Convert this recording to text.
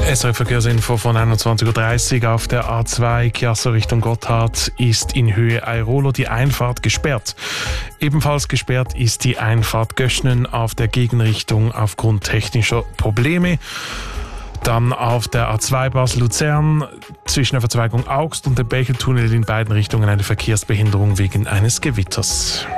SRF Verkehrsinfo von 21.30 Uhr auf der A2 Chiasso Richtung Gotthard ist in Höhe Airolo die Einfahrt gesperrt. Ebenfalls gesperrt ist die Einfahrt Göschnen auf der Gegenrichtung aufgrund technischer Probleme. Dann auf der A2 Basel-Luzern zwischen der Verzweigung Augst und dem Becheltunnel in beiden Richtungen eine Verkehrsbehinderung wegen eines Gewitters.